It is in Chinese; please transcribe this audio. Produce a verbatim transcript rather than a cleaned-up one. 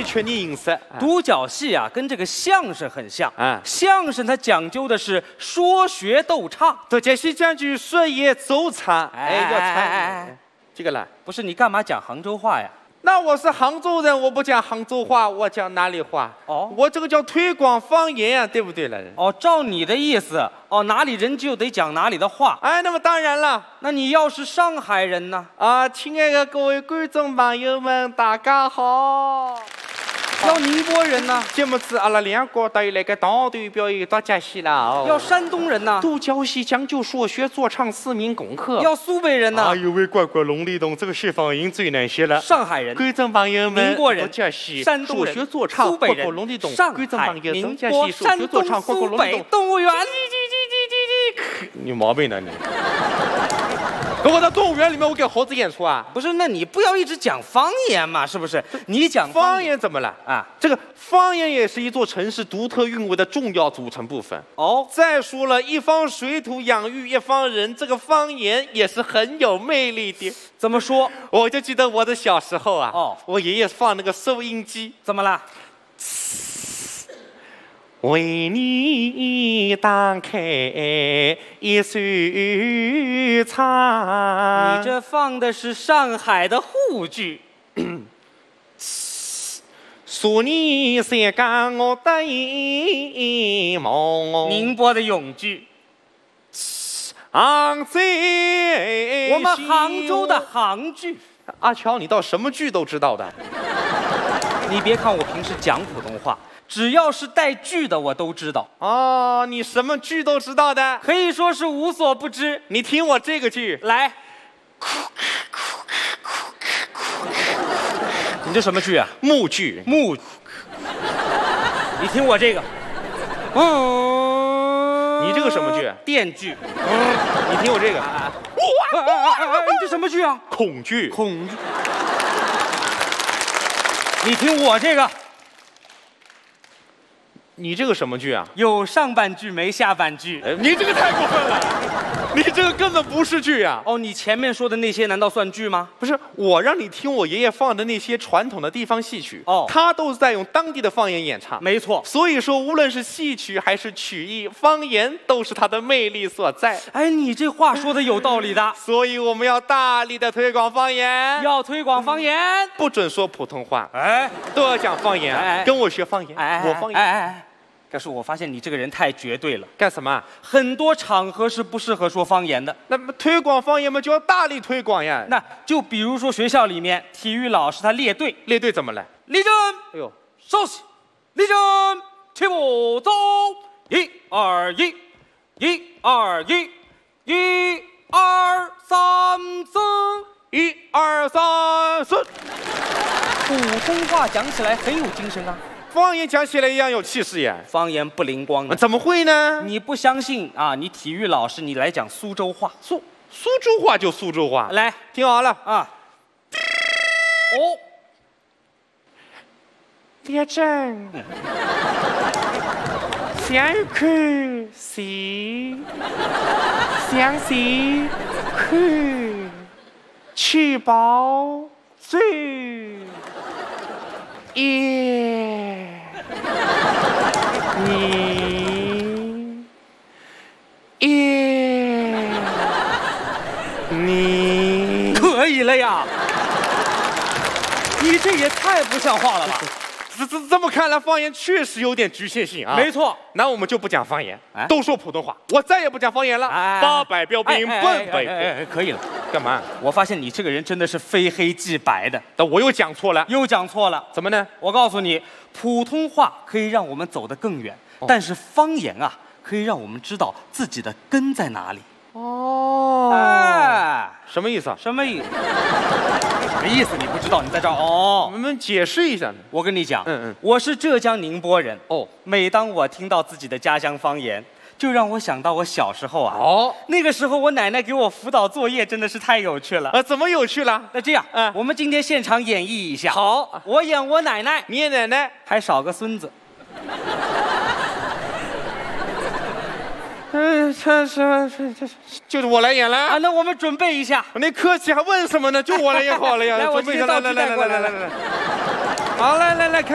缺你认识。 独角戏啊，跟这个相声很像。 啊， 相声它讲究的是说学逗唱， 独角戏讲究说演奏唱。哎，要哎唱这个了。 不是你干嘛讲杭州话呀？ 那我是杭州人，我不讲杭州话，我讲哪里话？ 哦， 我这个叫推广方言啊，对不对了？ 哦，照你的意思，哦，哪里人就得讲哪里的话。 哎，那么当然了。 那你要是上海人呢？ 啊，亲爱的各位观众朋友们，大家好。 要宁波人呢？ 节目子阿拉两个到来个当队表演独角戏了哦。 要山东人呢？ 独角戏讲究说学做唱四民功课。 要苏北人呢？ 哎呦喂，乖乖龙立东，这个西方音最难学了。 上海人、 观众朋友们， 宁波人、 独角戏、 山东人、 说学做唱、 苏北人、 龙立东、 上海、 观众朋友、 宁波、山东、苏北动物园。 你有毛病呢你！可我在动物园里面，我给猴子演出啊？ 不是，那你不要一直讲方言嘛，是不是？你讲方言怎么了啊？ 这个方言也是一座城市独特韵味的重要组成部分。 哦， 再说了，一方水土养育一方人，这个方言也是很有魅力的。 怎么说？ 我就记得我的小时候啊， 哦， 我爷爷放那个收音机， 怎么了？ 为你打开一首唱。 你这放的是上海的沪剧。 说你三江我的一梦。 宁波的永剧。 杭州， 我们杭州的杭剧。 阿乔，你到什么剧都知道的。 你别看我平时讲普通话，只要是带剧的我都知道。 哦，你什么剧都知道的， 可以说是无所不知。 你听我这个剧来。你这什么剧啊？ 木剧。 木。你听我这个。嗯。 你这个什么剧？ 电剧。 嗯。你听我这个。 啊你这什么剧啊？ 恐惧。 恐惧。你听我这个。 你这个什么剧啊？ 有上半句没下半句。 哎，你这个太过分了，你这个根本不是剧啊！ 哦，你前面说的那些难道算剧吗？ 不是，我让你听我爷爷放的那些传统的地方戏曲， 哦， 他都是在用当地的方言演唱。 没错， 所以说无论是戏曲还是曲艺，方言都是它的魅力所在。 哎，你这话说的有道理的。 所以我们要大力的推广方言， 要推广方言， 不准说普通话， 哎， 都要讲方言， 哎， 跟我学方言， 哎， 我方言。 哎哎哎，可是我发现你这个人太绝对了。 干什么？ 很多场合是不适合说方言的。 那么推广方言嘛，就要大力推广呀。 那就比如说学校里面体育老师他列队， 列队怎么了？ 立正， 哎呦， 稍息，立正，起步走，一二一，一二一，一二三四， 一二三四。 普通话讲起来很有精神啊。 方言讲起来一样有气势呀， 方言不灵光的。 怎么会呢？ 你不相信啊？你体育老师，你来讲苏州话， 苏苏州话就苏州话， 来， 听好了啊。哦， 列阵，向右看齐，向西看，取宝最耶。你耶，你可以了呀！你这也太不像话了吧！ 这这这么看来，方言确实有点局限性啊。 没错， 那我们就不讲方言， 哎、 都说普通话。我再也不讲方言了。 哎、 八百标兵奔北哎哎哎，可以了。 干嘛？ 我发现你这个人真的是非黑即白的。 但我又讲错了， 又讲错了。 怎么呢？ 我告诉你，普通话可以让我们走得更远，哦、但是方言啊，可以让我们知道自己的根在哪里。 哦， 哎， 什么意思啊？ 什么意思？什么意思？你不知道？你在这儿哦？ 我们解释一下呢。 我跟你讲， 嗯嗯， 我是浙江宁波人。 哦， 每当我听到自己的家乡方言，就让我想到我小时候啊。 哦， 那个时候我奶奶给我辅导作业，真的是太有趣了。 啊，怎么有趣了？ 那这样， 嗯， 我们今天现场演绎一下。 好， 我演我奶奶， 你演奶奶， 还少个孙子。 嗯，这这这这就是我来演了啊！那我们准备一下。 你客气还问什么呢？就我来演好了呀！ 来，我准备一下，来来来来来来来来，好，来来来看。